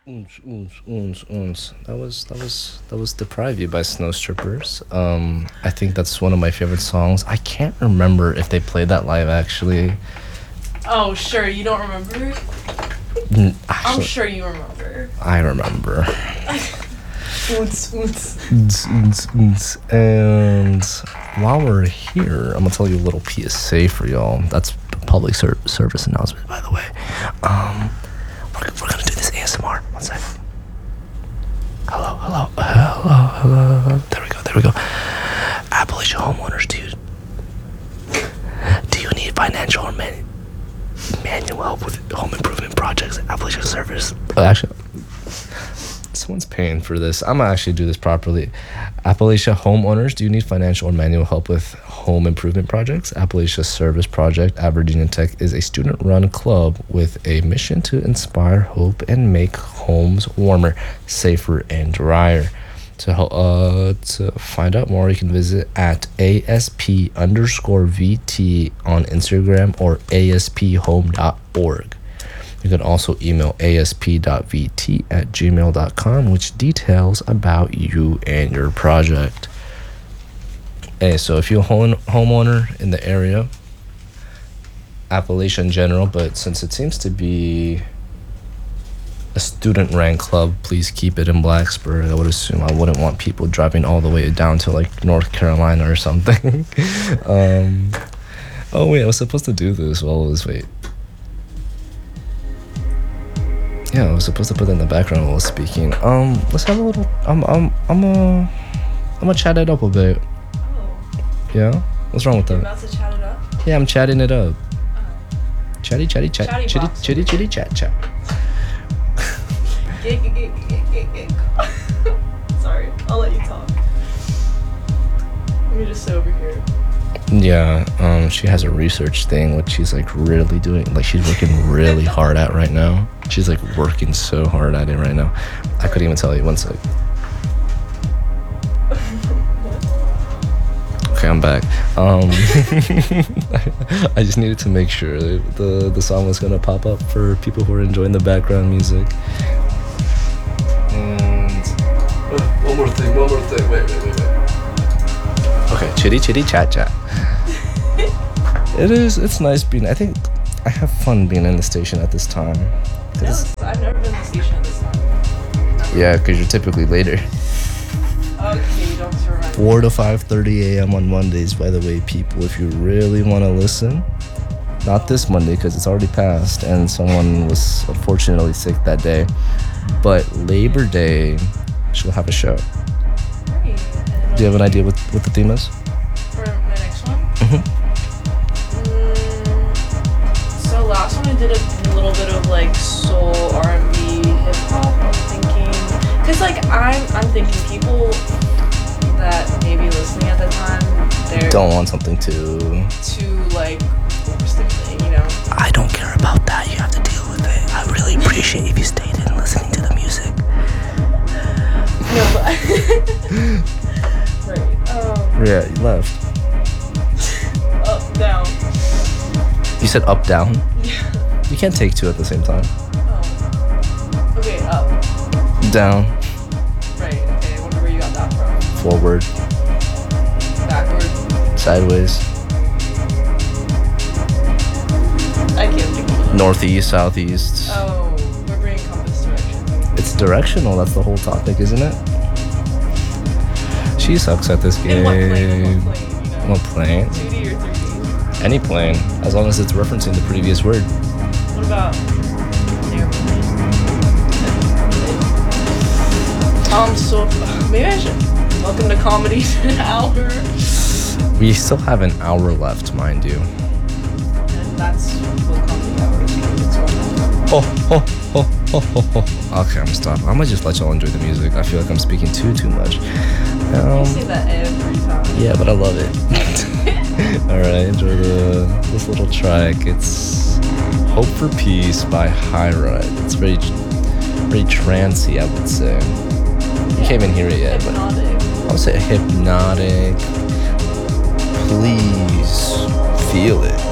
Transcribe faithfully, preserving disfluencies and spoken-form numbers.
Oons, oons, oons, oons. That was that was that was "Deprive You" by Snow Strippers. Um, I think that's one of my favorite songs. I can't remember if they played that live actually. Oh, sure. You don't remember? N- I'm Actually, sure you remember. I remember. Oons, oons. Oons, oons, oons. And while we're here, I'm gonna tell you a little P S A for y'all. That's a public ser- service announcement, by the way. Um, we're, we're gonna do this A S M R. One sec. Hello, hello, hello, hello. There we go, there we go. Appalachia homeowners, dude. Do you need financial or man- manual help with home improvement projects at Appalachia Service? Oh, actually, someone's paying for this. I'm gonna actually do this properly. Appalachia homeowners, do you need financial or manual help with home improvement projects? Appalachia Service Project Aberdeen Tech is a student-run club with a mission to inspire hope and make homes warmer, safer, and drier. To help, uh, to find out more, you can visit at asp underscore vt on Instagram or asp home dot org. You can also email asp dot v t at gmail dot com, which details about you and your project. Hey, so if you're a home, homeowner in the area, Appalachia in general, but since it seems to be a student-ran club, please keep it in Blacksburg. I would assume I wouldn't want people driving all the way down to like North Carolina or something. um, oh wait, I was supposed to do this while I was wait. Yeah, I was supposed to put that in the background while I was speaking. Um, let's have a little. I'm, I'm, I'm uh, I'm gonna chat it up a bit. Oh. Yeah. What's wrong with You're that? about to chat it up? Yeah, I'm chatting it up. Oh. Chatty, chatty, chat, Chatty chitty, box. chitty, chitty, chat, chat. Gig, gig, gig, gig, gig, gig. Sorry, I'll let you talk. Let me just sit over here. Yeah. Um, she has a research thing, which she's like really doing. Like she's working really hard at right now. She's like working so hard at it right now. I couldn't even tell you. One sec. Okay, I'm back. Um, I just needed to make sure that the the song was gonna pop up for people who are enjoying the background music. And oh, one more thing, one more thing. Wait, wait, wait, wait. Okay, chitty chitty chat chat. It is. It's nice being. I think I have fun being in the station at this time. No, I've never been to the station at this time. Yeah, because you're typically later. Okay, you don't have to remind me. four to five thirty a.m. on Mondays, by the way, people, if you really want to listen. Not this Monday, because it's already passed, and someone was unfortunately sick that day. But Labor Day, she'll have a show. Great. Do you have an idea what, what the theme is? For my next one? Mm-hmm. Mm, so last one I did a little bit of like soul, R and B, hip hop. I'm thinking, cause like I'm I'm thinking people that may be listening at the time, they're Don't want something too... too like overstimulating, you know. I don't care about that. You have to deal with it. I really appreciate if you stayed in listening to the music. No, but right. Um, Yeah, you left. up, down. You said up, down? Yeah. You can't take two at the same time. Oh. Okay, up. Down, Right. Okay. I wonder where you got that from. forward, Backward. sideways, I can't think of it. northeast, southeast. Oh, we're bringing compass direction. It's directional, that's the whole topic, isn't it? She sucks at this game. In what plane? In what plane? You know? What plane? two D or three D? Any plane, as long as it's referencing the previous word. What about airplane? Um, so maybe I should. Welcome to Comedy an Hour. We still have an hour left, mind you. And that's what comedy hours are. Oh, oh, oh, oh, oh, oh. Okay, I'm gonna stop. I'm gonna just let y'all enjoy the music. I feel like I'm speaking too, too much. Um, You say that every time. yeah, but I love it. Alright, enjoy the this little track. It's Hope for Peace by Hyra. It's very very trancy, I would say. You can't even hear it yet, but I Hypnotic. would say hypnotic. Please feel it.